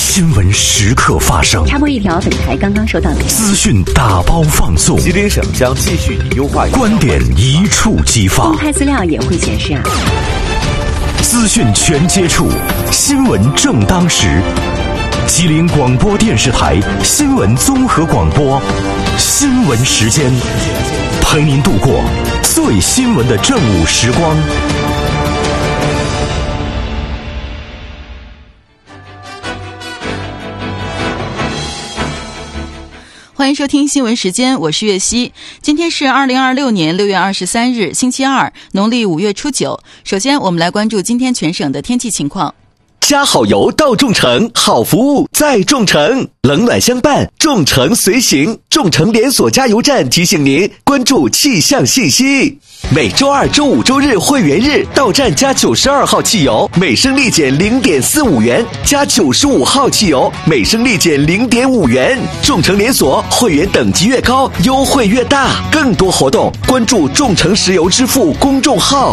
新闻时刻发生。 插播一条，本台刚刚收到的资讯打包放送， 吉林省将继续以优化观点一触即发。 公开资料也会显示资讯全接触，新闻正当时。吉林广播电视台新闻综合广播，新闻时间，陪您度过最新闻的正午时光。 欢迎收听新闻时间，我是月熙。今天是2026年6月23日，星期二，农历5月初9。首先，我们来关注今天全省的天气情况。 加好油到众诚，好服务在众诚，冷暖相伴，众诚随行。众诚连锁加油站提醒您关注气象信息。每周二、周五、周日会员日到站加92号汽油，每升力减 0.45 元；加95号汽油，每升力减 0.5 元。众诚连锁会员等级越高，优惠越大。更多活动关注众诚石油支付公众号。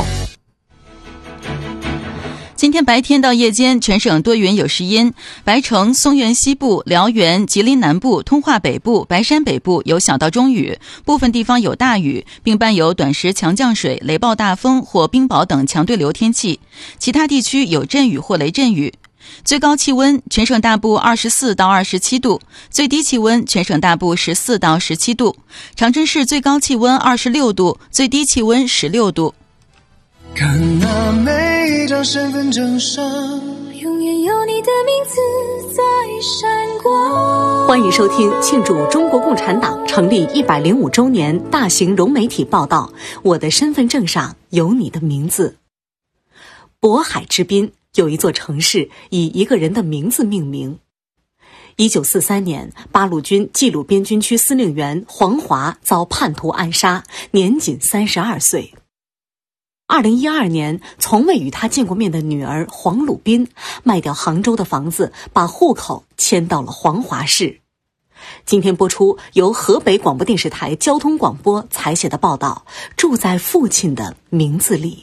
今天白天到夜间，全省多云有时阴，白城、松原西部、辽源、吉林南部、通化北部、白山北部有小到中雨，部分地方有大雨，并伴有短时强降水、雷暴大风或冰雹等强对流天气，其他地区有阵雨或雷阵雨。最高气温全省大部24到27度，最低气温全省大部14到17度，长春市最高气温26度，最低气温16度。 看那每一张身份证上，永远有你的名字在闪光。 欢迎收听庆祝中国共产党成立105周年大型融媒体报道《我的身份证上有你的名字》。渤海之滨有一座城市以一个人的名字命名。1943年，八路军冀鲁边军区司令员黄华遭叛徒暗杀，年仅32岁。2012年，从未与他见过面的女儿黄鲁滨卖掉杭州的房子，把户口迁到了黄华市。今天播出由河北广播电视台交通广播采写的报道《住在父亲的名字里》。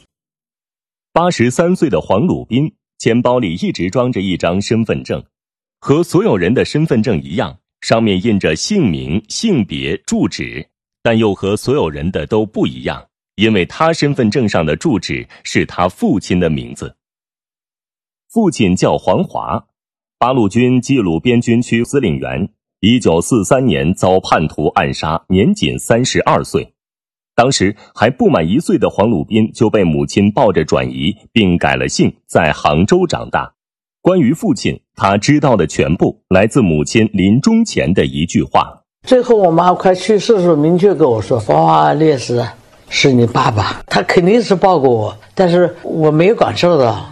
83岁的黄鲁滨钱包里一直装着一张身份证，和所有人的身份证一样，上面印着姓名、性别、住址，但又和所有人的都不一样。因为他身份证上的住址是他父亲的名字。父亲叫黄华，八路军冀鲁边军区司令员，1943年遭叛徒暗杀，年仅32岁。当时还不满1岁的黄鲁滨就被母亲抱着转移，并改了姓，在杭州长大。关于父亲，他知道的全部来自母亲临终前的一句话。 最后我妈快去世的时候明确跟我说，黄华烈士是你爸爸，他肯定是抱过我，但是我没有感受到。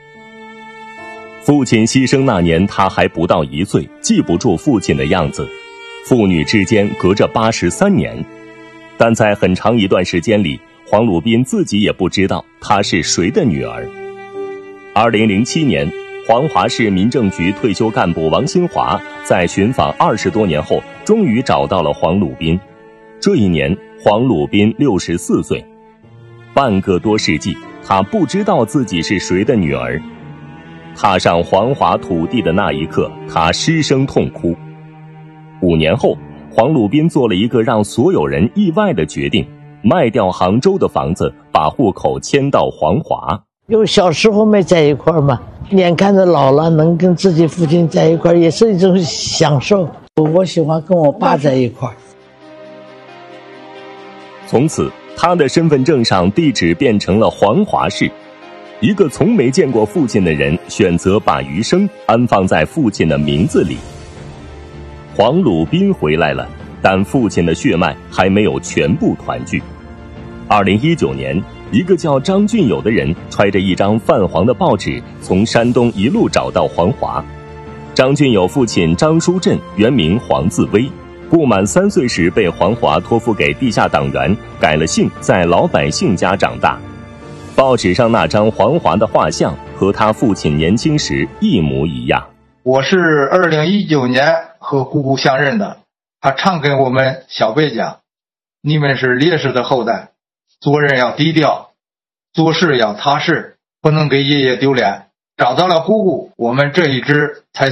父亲牺牲那年他还不到1岁，记不住父亲的样子。父女之间隔着83年，但在很长一段时间里，黄鲁滨自己也不知道她是谁的女儿。2007年，黄华市民政局退休干部王新华在寻访20多年后，终于找到了黄鲁滨。这一年，黄鲁滨64岁，半个多世纪，他不知道自己是谁的女儿。踏上黄华土地的那一刻，他失声痛哭。5年后，黄鲁滨做了一个让所有人意外的决定，卖掉杭州的房子，把户口迁到黄华。 因为小时候没在一块嘛，眼看着老了能跟自己父亲在一块，也是一种享受。我喜欢跟我爸在一块。 从此，他的身份证上地址变成了黄华市。一个从没见过父亲的人，选择把余生安放在父亲的名字里。黄鲁滨回来了，但父亲的血脉还没有全部团聚。2019年，一个叫张俊友的人揣着一张泛黄的报纸，从山东一路找到黄华。张俊友父亲张书镇原名黄自威，不满3岁时被黄华托付给地下党员，改了姓，在老百姓家长大。报纸上那张黄华的画像和他父亲年轻时一模一样。 我是2019年和姑姑相认的，他常跟我们小辈讲，你们是烈士的后代，做人要低调，做事要踏实，不能给爷爷丢脸。找到了姑姑，我们这一支才